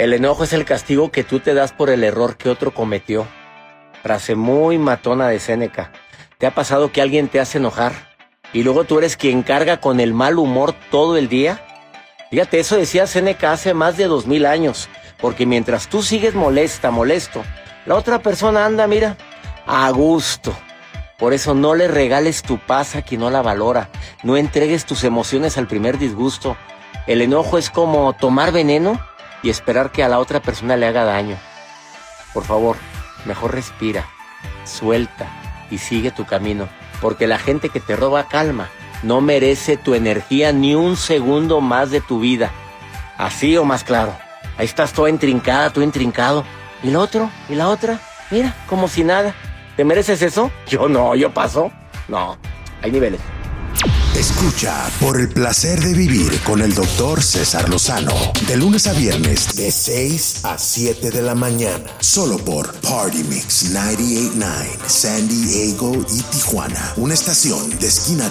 El enojo es el castigo que tú te das por el error que otro cometió. Frase muy matona de Séneca. ¿Te ha pasado que alguien te hace enojar y luego tú eres quien carga con el mal humor todo el día? Fíjate, eso decía Séneca hace más de 2000 años. Porque mientras tú sigues molesto, la otra persona anda, mira, a gusto. Por eso no le regales tu paz a quien no la valora. No entregues tus emociones al primer disgusto. El enojo es como tomar veneno y esperar que a la otra persona le haga daño. Por favor, mejor respira, suelta y sigue tu camino. Porque la gente que te roba calma no merece tu energía ni un segundo más de tu vida. Así o más claro. Ahí estás toda intrincada, todo intrincado. ¿Y el otro? ¿Y la otra? Mira, como si nada. ¿Te mereces eso? Yo no, yo paso. No, hay niveles. Escucha Por el Placer de Vivir con el Dr. César Lozano. De lunes a viernes, de 6 a 7 de la mañana. Solo por Party Mix 98.9, San Diego y Tijuana. Una estación de Esquina